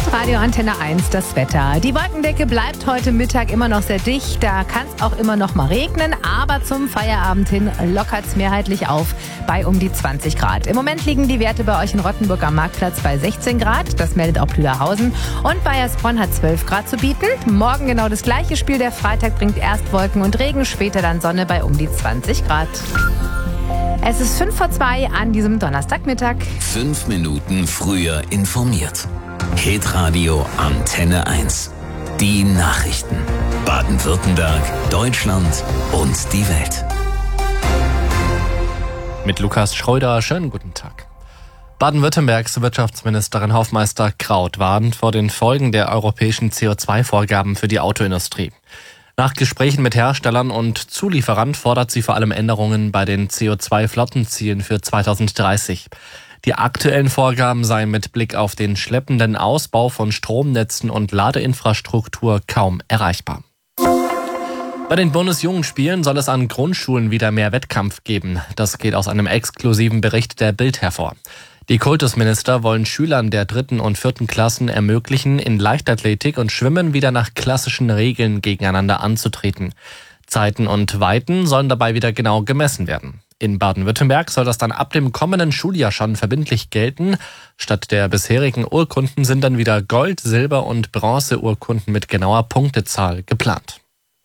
Hitradio Antenne 1, das Wetter. Die Wolkendecke bleibt heute Mittag immer noch sehr dicht. Da kann es auch immer noch mal regnen. Aber zum Feierabend hin lockert es mehrheitlich auf bei um die 20 Grad. Im Moment liegen die Werte bei euch in Rottenburg am Marktplatz bei 16 Grad. Das meldet auch Plüderhausen. Und Bayersbronn hat 12 Grad zu bieten. Morgen genau das gleiche Spiel. Der Freitag bringt erst Wolken und Regen, später dann Sonne bei um die 20 Grad. Es ist 1:05 an diesem Donnerstagmittag. 5 Minuten früher informiert. Hitradio Antenne 1. Die Nachrichten. Baden-Württemberg, Deutschland und die Welt. Mit Lukas Schröder, schönen guten Tag. Baden-Württembergs Wirtschaftsministerin Hofmeister Kraut warnt vor den Folgen der europäischen CO2-Vorgaben für die Autoindustrie. Nach Gesprächen mit Herstellern und Zulieferern fordert sie vor allem Änderungen bei den CO2-Flottenzielen für 2030. Die aktuellen Vorgaben seien mit Blick auf den schleppenden Ausbau von Stromnetzen und Ladeinfrastruktur kaum erreichbar. Bei den Bundesjugendspielen soll es an Grundschulen wieder mehr Wettkampf geben. Das geht aus einem exklusiven Bericht der Bild hervor. Die Kultusminister wollen Schülern der 3. und 4. Klassen ermöglichen, in Leichtathletik und Schwimmen wieder nach klassischen Regeln gegeneinander anzutreten. Zeiten und Weiten sollen dabei wieder genau gemessen werden. In Baden-Württemberg soll das dann ab dem kommenden Schuljahr schon verbindlich gelten. Statt der bisherigen Urkunden sind dann wieder Gold-, Silber- und Bronzeurkunden mit genauer Punktezahl geplant.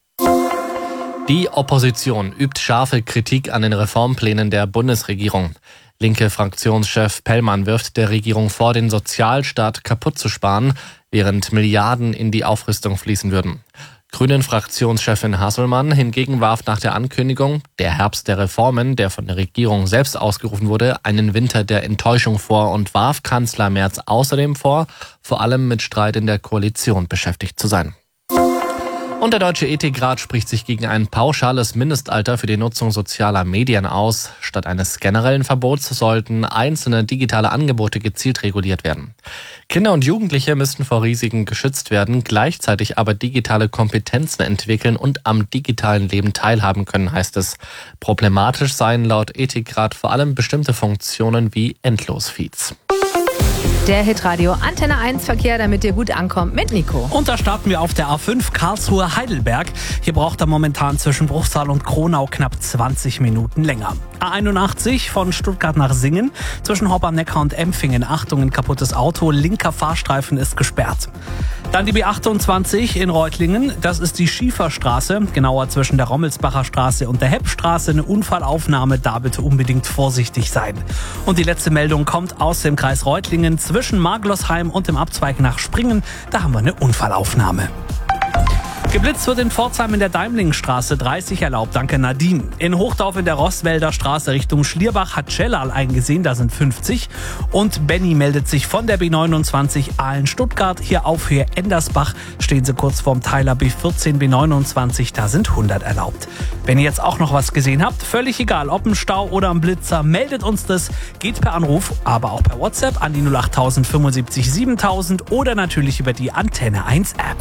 Die Opposition übt scharfe Kritik an den Reformplänen der Bundesregierung. Linke Fraktionschef Pellmann wirft der Regierung vor, den Sozialstaat kaputt zu sparen, während Milliarden in die Aufrüstung fließen würden. Grünen-Fraktionschefin Hasselmann hingegen warf nach der Ankündigung, der Herbst der Reformen, der von der Regierung selbst ausgerufen wurde, einen Winter der Enttäuschung vor und warf Kanzler Merz außerdem vor, vor allem mit Streit in der Koalition beschäftigt zu sein. Und der Deutsche Ethikrat spricht sich gegen ein pauschales Mindestalter für die Nutzung sozialer Medien aus. Statt eines generellen Verbots sollten einzelne digitale Angebote gezielt reguliert werden. Kinder und Jugendliche müssten vor Risiken geschützt werden, gleichzeitig aber digitale Kompetenzen entwickeln und am digitalen Leben teilhaben können, heißt es. Problematisch seien laut Ethikrat vor allem bestimmte Funktionen wie Endlosfeeds. Der Hitradio Antenne 1 Verkehr, damit ihr gut ankommt, mit Nico. Und da starten wir auf der A5 Karlsruhe-Heidelberg. Hier braucht er momentan zwischen Bruchsal und Kronau knapp 20 Minuten länger. A81 von Stuttgart nach Singen. Zwischen Hopp am Neckar und Empfingen. Achtung, ein kaputtes Auto. Linker Fahrstreifen ist gesperrt. Dann die B28 in Reutlingen. Das ist die Schieferstraße. Genauer zwischen der Rommelsbacher Straße und der Heppstraße. Eine Unfallaufnahme. Da bitte unbedingt vorsichtig sein. Und die letzte Meldung kommt aus dem Kreis Reutlingen. Zwischen Marglosheim und dem Abzweig nach Springen. Da haben wir eine Unfallaufnahme. Geblitzt wird in Pforzheim in der Daimlingstraße 30 erlaubt, danke Nadine. In Hochdorf in der Rostwälder Straße Richtung Schlierbach hat Cellal eingesehen, da sind 50. Und Benny meldet sich von der B29 Aalen-Stuttgart. Hier auf Höhe Endersbach stehen sie kurz vorm Teiler B14 B29, da sind 100 erlaubt. Wenn ihr jetzt auch noch was gesehen habt, völlig egal, ob im Stau oder am Blitzer, meldet uns das. Geht per Anruf, aber auch per WhatsApp an die 08000 75 7000 oder natürlich über die Antenne 1 App.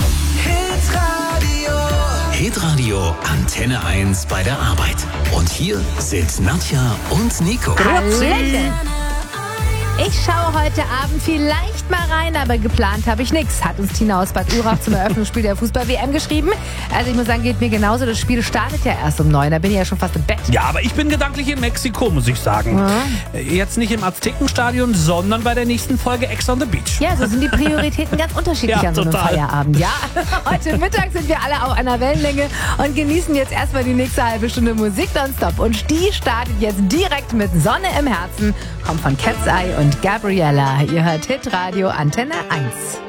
Hitradio Antenne 1 bei der Arbeit. Und hier sind Nadja und Nico. Hallöchen. Ich schaue heute Abend vielleicht mal rein, aber geplant habe ich nichts, hat uns Tina aus Bad Urach zum Eröffnungsspiel der Fußball-WM geschrieben. Also ich muss sagen, geht mir genauso. Das Spiel startet ja erst um 9, da bin ich ja schon fast im Bett. Ja, aber ich bin gedanklich in Mexiko, muss ich sagen. Ja. Jetzt nicht im Aztekenstadion, sondern bei der nächsten Folge Ex on the Beach. Ja, so sind die Prioritäten ganz unterschiedlich Ja, an so einem total. Feierabend. Ja, heute Mittag sind wir alle auf einer Wellenlänge und genießen jetzt erstmal die nächste halbe Stunde Musik nonstop. Und die startet jetzt direkt mit Sonne im Herzen, kommt von Cat's Eye und Gabriella. Ihr hört Hitradio Antenne 1.